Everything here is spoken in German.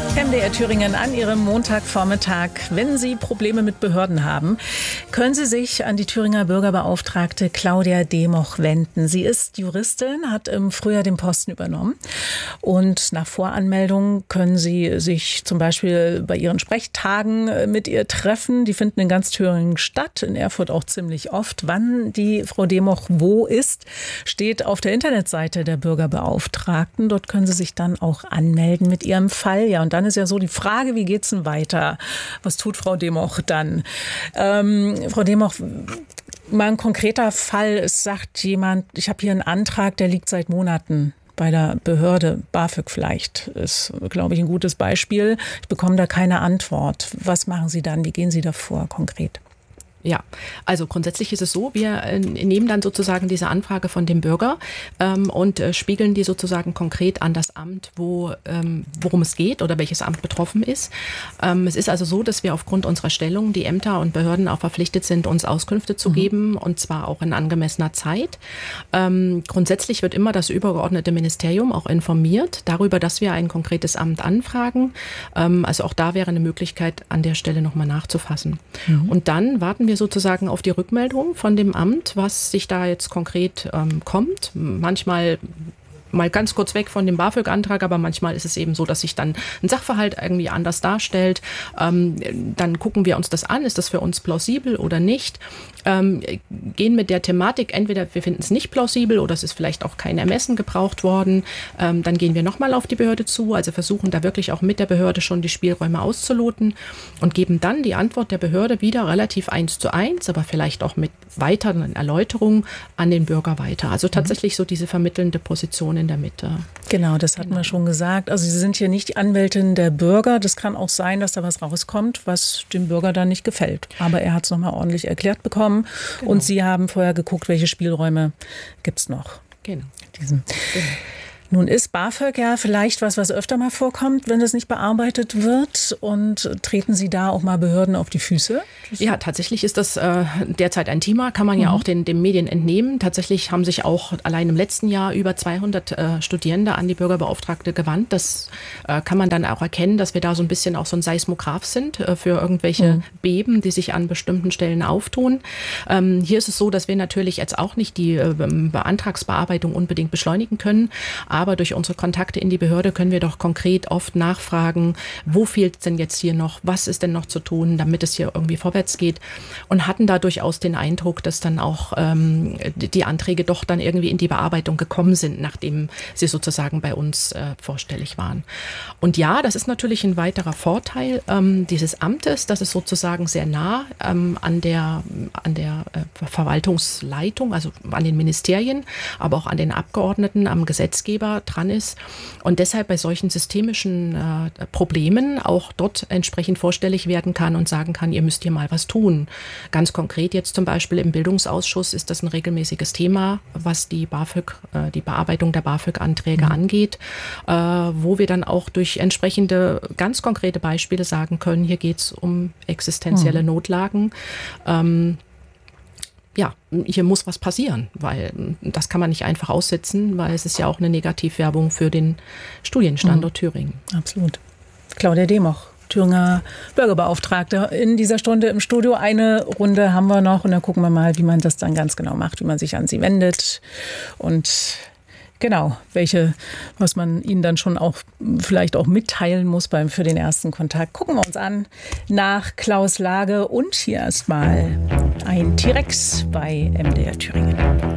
MDR Thüringen an Ihrem Montagvormittag. Wenn Sie Probleme mit Behörden haben, können Sie sich an die Thüringer Bürgerbeauftragte Claudia Democh wenden. Sie ist Juristin, hat im Frühjahr den Posten übernommen. Und nach Voranmeldung können Sie sich zum Beispiel bei Ihren Sprechtagen mit ihr treffen. Die finden in ganz Thüringen statt, in Erfurt auch ziemlich oft. Wann die Frau Democh wo ist, steht auf der Internetseite der Bürgerbeauftragten. Dort können Sie sich dann auch anmelden mit Ihrem Fall. Ja, und dann ist ja so die Frage, wie geht's denn weiter? Was tut Frau Democh dann? Frau Democh, mal ein konkreter Fall. Es sagt jemand, ich habe hier einen Antrag, der liegt seit Monaten bei der Behörde. BAföG vielleicht ist, glaube ich, ein gutes Beispiel. Ich bekomme da keine Antwort. Was machen Sie dann? Wie gehen Sie da vor konkret? Ja, also grundsätzlich ist es so, wir nehmen dann sozusagen diese Anfrage von dem Bürger und spiegeln die sozusagen konkret an das Amt, worum es geht oder welches Amt betroffen ist. Es ist also so, dass wir aufgrund unserer Stellung, die Ämter und Behörden auch verpflichtet sind, uns Auskünfte zu geben, und zwar auch in angemessener Zeit. Grundsätzlich wird immer das übergeordnete Ministerium auch informiert darüber, dass wir ein konkretes Amt anfragen. Also auch da wäre eine Möglichkeit, an der Stelle nochmal nachzufassen. Und dann warten wir sozusagen auf die Rückmeldung von dem Amt, was sich da jetzt konkret kommt. Manchmal mal ganz kurz weg von dem BAföG-Antrag, aber manchmal ist es eben so, dass sich dann ein Sachverhalt irgendwie anders darstellt. Dann gucken wir uns das an, ist das für uns plausibel oder nicht? Gehen mit der Thematik, entweder wir finden es nicht plausibel oder es ist vielleicht auch kein Ermessen gebraucht worden. Dann gehen wir nochmal auf die Behörde zu, also versuchen da wirklich auch mit der Behörde schon die Spielräume auszuloten und geben dann die Antwort der Behörde wieder relativ 1:1, aber vielleicht auch mit weiteren Erläuterungen an den Bürger weiter. Also tatsächlich so diese vermittelnde Position in der Mitte. Genau, das hatten wir schon gesagt. Also Sie sind hier nicht die Anwältin der Bürger. Das kann auch sein, dass da was rauskommt, was dem Bürger dann nicht gefällt. Aber er hat es nochmal ordentlich erklärt bekommen. Genau. Und Sie haben vorher geguckt, welche Spielräume gibt es noch. Genau. Genau. Nun ist BAföG ja vielleicht was öfter mal vorkommt, wenn das nicht bearbeitet wird. Und treten Sie da auch mal Behörden auf die Füße? Ja, tatsächlich ist das derzeit ein Thema, kann man ja auch den Medien entnehmen. Tatsächlich haben sich auch allein im letzten Jahr über 200 Studierende an die Bürgerbeauftragte gewandt. Das kann man dann auch erkennen, dass wir da so ein bisschen auch so ein Seismograph sind für irgendwelche Beben, die sich an bestimmten Stellen auftun. Hier ist es so, dass wir natürlich jetzt auch nicht die Antragsbearbeitung unbedingt beschleunigen können, aber durch unsere Kontakte in die Behörde können wir doch konkret oft nachfragen, wo fehlt es denn jetzt hier noch, was ist denn noch zu tun, damit es hier irgendwie vorwärts geht, und hatten da durchaus den Eindruck, dass dann auch die Anträge doch dann irgendwie in die Bearbeitung gekommen sind, nachdem sie sozusagen bei uns vorstellig waren. Und ja, das ist natürlich ein weiterer Vorteil dieses Amtes, dass es sozusagen sehr nah an der Verwaltungsleitung, also an den Ministerien, aber auch an den Abgeordneten, am Gesetzgeber dran ist und deshalb bei solchen systemischen Problemen auch dort entsprechend vorstellig werden kann und sagen kann, ihr müsst hier mal was tun. Ganz konkret jetzt zum Beispiel im Bildungsausschuss ist das ein regelmäßiges Thema, was die Bearbeitung der BAföG-Anträge angeht, wo wir dann auch durch entsprechende ganz konkrete Beispiele sagen können, hier geht es um existenzielle Notlagen. Ja, hier muss was passieren, weil das kann man nicht einfach aussitzen, weil es ist ja auch eine Negativwerbung für den Studienstandort Thüringen. Absolut. Claudia Democh, Thüringer Bürgerbeauftragte, in dieser Stunde im Studio. Eine Runde haben wir noch und dann gucken wir mal, wie man das dann ganz genau macht, wie man sich an sie wendet und genau, was man ihnen dann schon auch vielleicht auch mitteilen muss für den ersten Kontakt. Gucken wir uns an nach Klaus Lage und hier erstmal ein T-Rex bei MDR Thüringen.